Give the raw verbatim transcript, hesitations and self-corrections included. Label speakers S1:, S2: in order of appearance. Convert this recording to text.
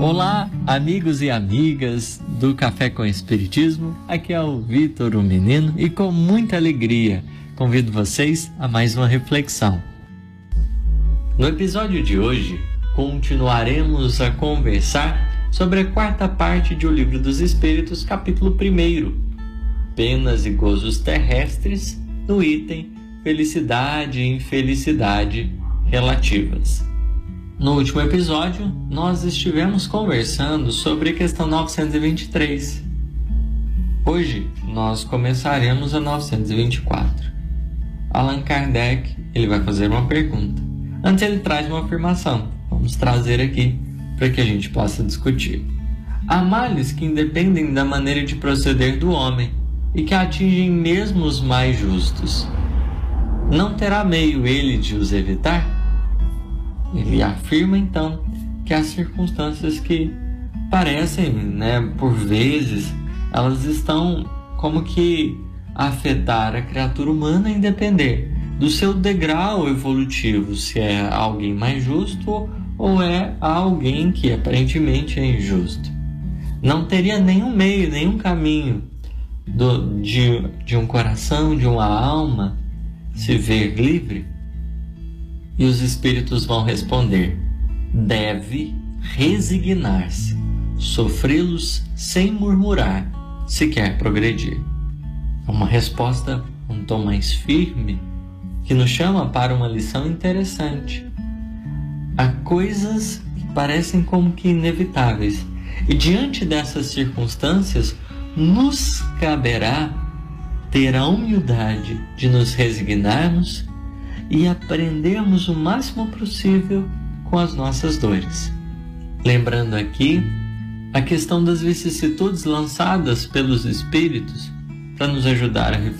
S1: Olá, amigos e amigas do Café com Espiritismo. Aqui é o Vitor, o Menino, e com muita alegria convido vocês a mais uma reflexão. No episódio de hoje, continuaremos a conversar sobre a quarta parte de O Livro dos Espíritos, capítulo primeiro, Penas e Gozos Terrestres, no item Felicidade e Infelicidade Relativas. No último episódio, nós estivemos conversando sobre a questão novecentos e vinte e três. Hoje, nós começaremos a novecentos e vinte e quatro. Allan Kardec ele vai fazer uma pergunta. Antes ele traz uma afirmação. Vamos trazer aqui para que a gente possa discutir. Há males que independem da maneira de proceder do homem e que atingem mesmo os mais justos. Não terá meio ele de os evitar? Ele afirma, então, que há circunstâncias que parecem, né, por vezes, elas estão como que a afetar a criatura humana em depender do seu degrau evolutivo, se é alguém mais justo ou é alguém que aparentemente é injusto. Não teria nenhum meio, nenhum caminho do, de, de um coração, de uma alma, se ver livre? E os espíritos vão responder: deve resignar-se, sofrê-los sem murmurar, se quer progredir. É uma resposta, um tom mais firme, que nos chama para uma lição interessante. Há coisas que parecem como que inevitáveis, e diante dessas circunstâncias, nos caberá ter a humildade de nos resignarmos e aprendermos o máximo possível com as nossas dores. Lembrando aqui a questão das vicissitudes lançadas pelos espíritos para nos ajudar a